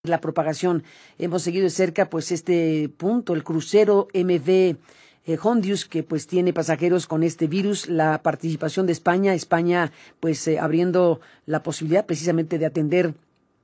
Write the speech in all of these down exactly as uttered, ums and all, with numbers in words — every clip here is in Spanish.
la propagación. Hemos seguido de cerca pues este punto, el crucero M V eh, Hondius, que pues tiene pasajeros con este virus, la participación de España, España pues eh, abriendo la posibilidad precisamente de atender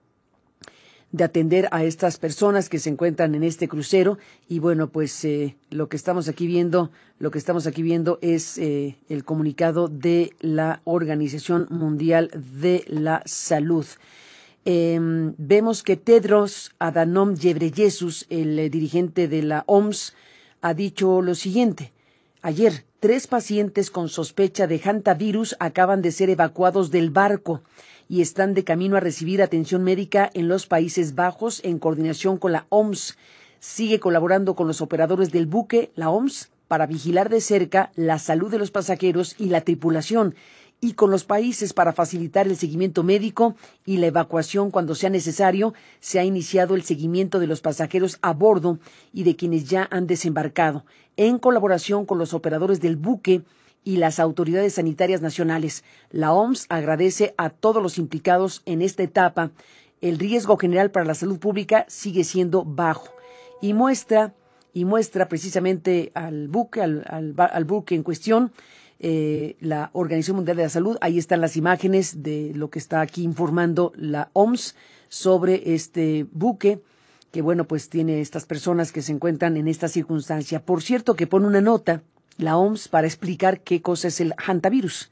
de atender a estas personas que se encuentran en este crucero. Y bueno, pues eh, lo que estamos aquí viendo, lo que estamos aquí viendo es eh, el comunicado de la Organización Mundial de la Salud. Eh, vemos que Tedros Adhanom Ghebreyesus, el eh, dirigente de la O M S, ha dicho lo siguiente. Ayer, tres pacientes con sospecha de hantavirus acaban de ser evacuados del barco y están de camino a recibir atención médica en los Países Bajos en coordinación con la O M S. Sigue colaborando con los operadores del buque, la O M S, para vigilar de cerca la salud de los pasajeros y la tripulación, y con los países para facilitar el seguimiento médico y la evacuación cuando sea necesario. Se ha iniciado el seguimiento de los pasajeros a bordo y de quienes ya han desembarcado, en colaboración con los operadores del buque y las autoridades sanitarias nacionales. La O M S agradece a todos los implicados en esta etapa. El riesgo general para la salud pública sigue siendo bajo y muestra y muestra precisamente al buque, al, al, al buque en cuestión, Eh, la Organización Mundial de la Salud. Ahí están las imágenes de lo que está aquí informando la O M S sobre este buque, que bueno, pues tiene estas personas que se encuentran en esta circunstancia. Por cierto, que pone una nota la O M S para explicar qué cosa es el hantavirus,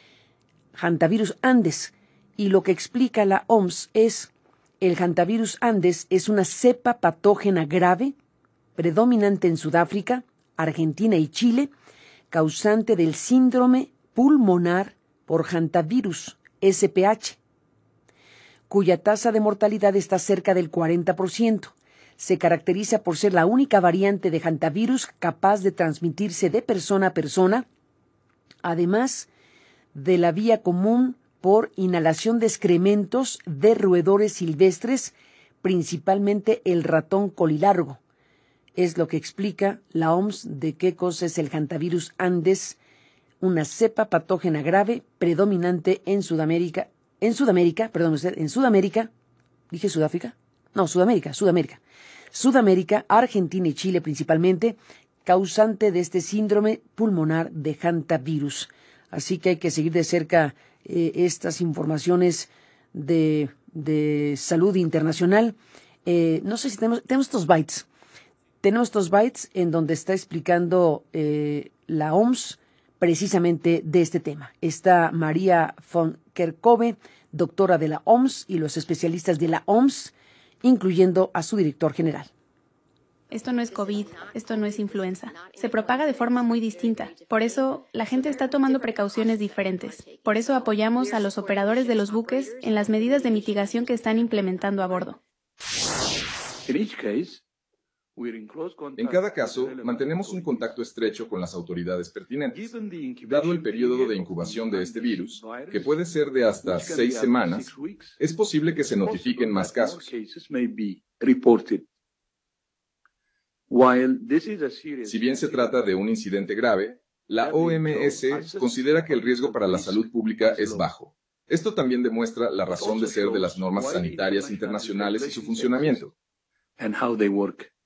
hantavirus Andes, y lo que explica la O M S es: el hantavirus Andes es una cepa patógena grave, predominante en Sudáfrica, Argentina y Chile, causante del síndrome pulmonar por hantavirus, S P H, cuya tasa de mortalidad está cerca del cuarenta por ciento. Se caracteriza por ser la única variante de hantavirus capaz de transmitirse de persona a persona, además de la vía común por inhalación de excrementos de roedores silvestres, principalmente el ratón colilargo. Es lo que explica la O M S de qué cosa es el hantavirus Andes, una cepa patógena grave predominante en Sudamérica, en Sudamérica, perdón usted, en Sudamérica, dije Sudáfrica, no, Sudamérica, Sudamérica, Sudamérica, Argentina y Chile principalmente, causante de este síndrome pulmonar de hantavirus. Así que hay que seguir de cerca eh, estas informaciones de, de salud internacional. Eh, no sé si tenemos, tenemos estos bytes. Tenemos estos bytes en donde está explicando eh, la O M S precisamente de este tema. Está María von Kerkhove, doctora de la O M S, y los especialistas de la O M S, incluyendo a su director general. Esto no es COVID, esto no es influenza. Se propaga de forma muy distinta. Por eso, la gente está tomando precauciones diferentes. Por eso apoyamos a los operadores de los buques en las medidas de mitigación que están implementando a bordo. En cada caso, mantenemos un contacto estrecho con las autoridades pertinentes. Dado el periodo de incubación de este virus, que puede ser de hasta seis semanas, es posible que se notifiquen más casos. Si bien se trata de un incidente grave, la O M S considera que el riesgo para la salud pública es bajo. Esto también demuestra la razón de ser de las normas sanitarias internacionales y su funcionamiento.